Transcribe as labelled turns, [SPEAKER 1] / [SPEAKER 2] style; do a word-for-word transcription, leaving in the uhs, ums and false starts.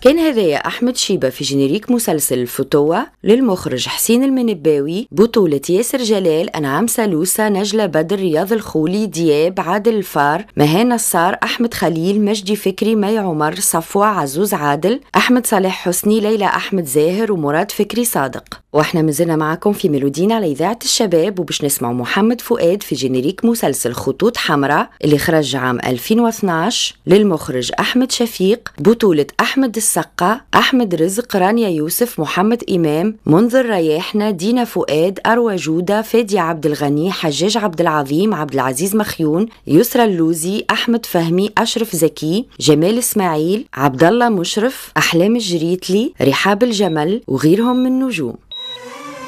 [SPEAKER 1] كان هذايا أحمد شيبة في جينيريك مسلسل الفتوة للمخرج حسين المنباوي، بطولة ياسر جلال، أنعام سالوسة، نجلة بدر، رياض الخولي، دياب، عادل الفار، مهان نصار، أحمد خليل، مجدي فكري، مي عمر، صفوة، عزوز عادل، أحمد صالح حسني، ليلى أحمد زاهر، ومراد فكري صادق. وإحنا مازلنا معكم في ميلودينا على إذاعة الشباب، وباش نسمع محمد فؤاد في جينيريك مسلسل خطوط حمراء اللي خرج عام ألفين واثناعش للمخرج أحمد شفيق، بطولة أحمد السقا، أحمد رزق، رانيا يوسف، محمد إمام، منذر رياحنا، دينا فؤاد، أروى جودة، فادي عبد الغني، حجاج عبد العظيم، عبد العزيز مخيون، يسرى اللوزي، أحمد فهمي، أشرف زكي، جمال إسماعيل، عبد الله مشرف، أحلام الجريتلي، رحاب الجمل، وغيرهم من نجوم.